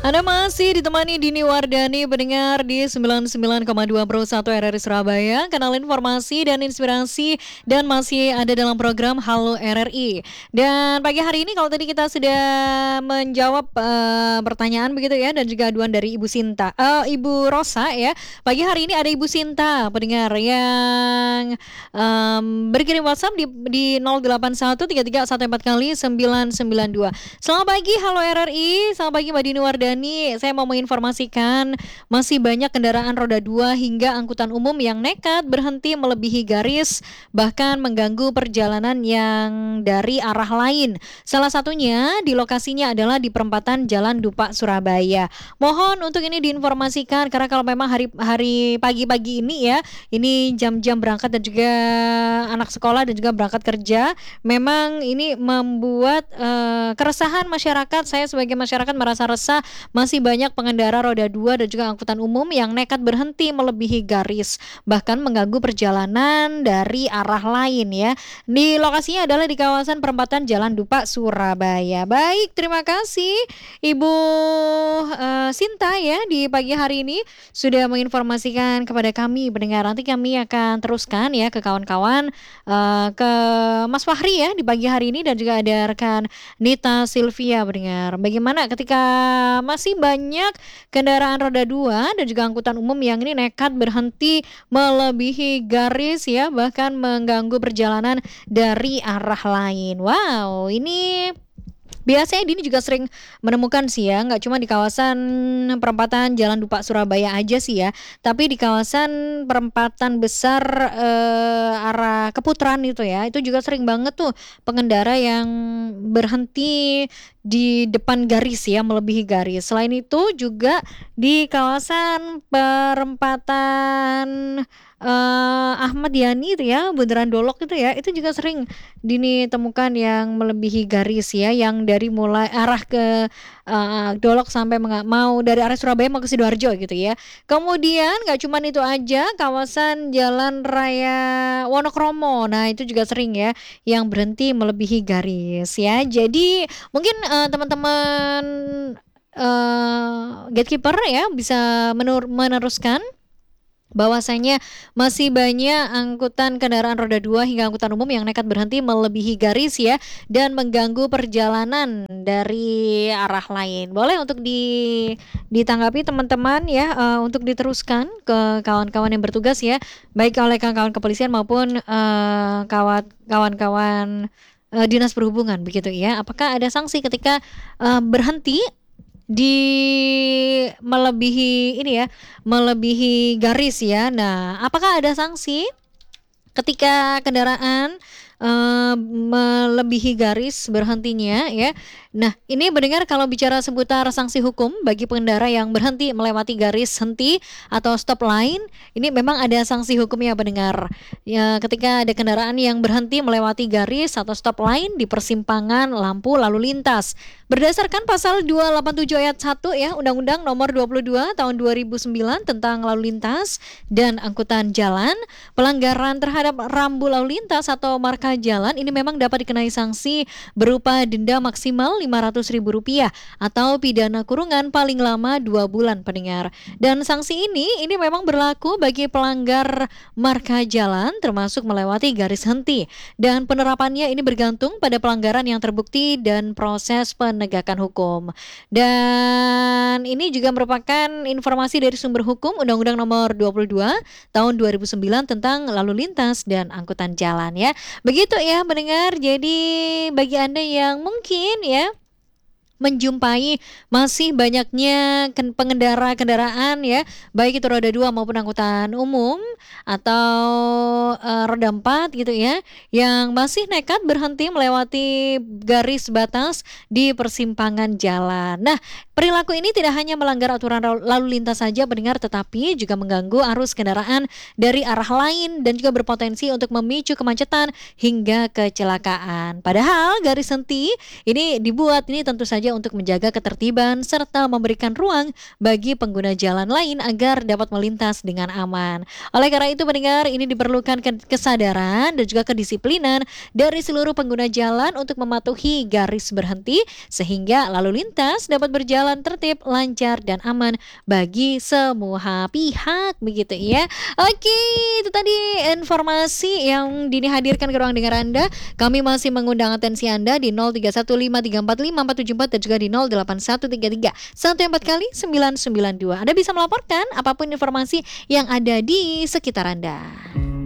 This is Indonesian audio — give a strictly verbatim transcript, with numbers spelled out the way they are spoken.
Anda masih ditemani Dini Wardani pendengar di sembilan puluh sembilan koma dua Pro satu R R I Surabaya, kanal informasi dan inspirasi, dan masih ada dalam program Halo R R I. Dan pagi hari ini kalau tadi kita sudah menjawab uh, pertanyaan begitu ya, dan juga aduan dari Ibu Sinta, uh, Ibu Rosa ya. Pagi hari ini ada Ibu Sinta pendengar yang um, berkirim WhatsApp di di nol delapan satu tiga tiga satu empat kali sembilan sembilan dua. Selamat pagi Halo R R I, selamat pagi Mbak Dini Wardani. Saya mau menginformasikan masih banyak kendaraan roda dua hingga angkutan umum yang nekat berhenti melebihi garis, bahkan mengganggu perjalanan yang dari arah lain. Salah satunya di lokasinya adalah di perempatan Jalan Dupak Surabaya. Mohon untuk ini diinformasikan karena kalau memang hari hari pagi-pagi ini ya, ini jam-jam berangkat dan juga anak sekolah dan juga berangkat kerja, memang ini membuat uh, keresahan masyarakat. Saya sebagai masyarakat merasa resah. Masih banyak pengendara roda dua dan juga angkutan umum yang nekat berhenti melebihi garis, bahkan mengganggu perjalanan dari arah lain ya. Di lokasinya adalah di kawasan perempatan Jalan Dupak Surabaya. Baik, terima kasih Ibu uh, Sinta ya di pagi hari ini sudah menginformasikan kepada kami pendengar. Nanti kami akan teruskan ya ke kawan-kawan, uh, ke Mas Fahri ya di pagi hari ini, dan juga ada rekan Nita Silvia pendengar. Bagaimana ketika masih banyak kendaraan roda dua dan juga angkutan umum yang ini nekat berhenti melebihi garis ya, bahkan mengganggu perjalanan dari arah lain. Wow, ini biasanya Dini juga sering menemukan sih ya, nggak cuma di kawasan perempatan Jalan Dupak Surabaya aja sih ya, tapi di kawasan perempatan besar eh, arah Keputaran itu ya, itu juga sering banget tuh pengendara yang berhenti di depan garis ya, melebihi garis. Selain itu juga di kawasan perempatan uh, Ahmad Yani itu ya, Bundaran Dolok itu ya, itu juga sering Dini temukan yang melebihi garis ya, yang dari mulai arah ke uh, Dolok sampai menga- mau dari arah Surabaya mau ke Sidoarjo gitu ya. Kemudian nggak cuma itu aja, kawasan Jalan Raya Wonokromo, nah itu juga sering ya yang berhenti melebihi garis ya. Jadi mungkin uh, teman-teman uh, gatekeeper ya bisa menur- meneruskan bahwasanya masih banyak angkutan kendaraan roda dua hingga angkutan umum yang nekat berhenti melebihi garis ya, dan mengganggu perjalanan dari arah lain. Boleh untuk di ditanggapi teman-teman ya, uh, untuk diteruskan ke kawan-kawan yang bertugas ya, baik oleh kawan-kawan kepolisian maupun uh, kawan- kawan-kawan uh, dinas perhubungan begitu ya. Apakah ada sanksi ketika uh, berhenti di melebihi ini ya, melebihi garis ya. Nah, apakah ada sanksi ketika kendaraan uh, melebihi garis berhentinya ya? Nah, ini mendengar kalau bicara seputar sanksi hukum bagi pengendara yang berhenti melewati garis henti atau stop line, ini memang ada sanksi hukumnya pendengar. Ya, ketika ada kendaraan yang berhenti melewati garis atau stop line di persimpangan lampu lalu lintas. Berdasarkan pasal dua ratus delapan puluh tujuh ayat satu ya, Undang-Undang Nomor dua puluh dua Tahun dua ribu sembilan tentang lalu lintas dan angkutan jalan, pelanggaran terhadap rambu lalu lintas atau marka jalan ini memang dapat dikenai sanksi berupa denda maksimal lima ratus ribu rupiah atau pidana kurungan paling lama dua bulan pendengar. Dan sanksi ini ini memang berlaku bagi pelanggar marka jalan termasuk melewati garis henti, dan penerapannya ini bergantung pada pelanggaran yang terbukti dan proses penegakan hukum. Dan ini juga merupakan informasi dari sumber hukum Undang-Undang Nomor dua puluh dua Tahun dua ribu sembilan tentang lalu lintas dan angkutan jalan ya. Begitu ya mendengar. Jadi bagi Anda yang mungkin ya menjumpai masih banyaknya pengendara kendaraan ya, baik itu roda dua maupun angkutan umum atau uh, roda empat gitu ya, yang masih nekat berhenti melewati garis batas di persimpangan jalan. Nah, perilaku ini tidak hanya melanggar aturan lalu lintas saja pendengar, tetapi juga mengganggu arus kendaraan dari arah lain dan juga berpotensi untuk memicu kemacetan hingga kecelakaan. Padahal garis henti ini dibuat ini tentu saja warga untuk menjaga ketertiban serta memberikan ruang bagi pengguna jalan lain agar dapat melintas dengan aman. Oleh karena itu pendengar, ini diperlukan kesadaran dan juga kedisiplinan dari seluruh pengguna jalan untuk mematuhi garis berhenti sehingga lalu lintas dapat berjalan tertib, lancar dan aman bagi semua pihak begitu ya. Oke, itu tadi informasi yang Dini hadirkan ke ruang dengar Anda. Kami masih mengundang atensi Anda di nol tiga satu lima tiga empat lima empat tujuh empat dan juga di nol delapan satu tiga tiga satu empat kali sembilan sembilan dua. Anda bisa melaporkan apapun informasi yang ada di sekitar Anda.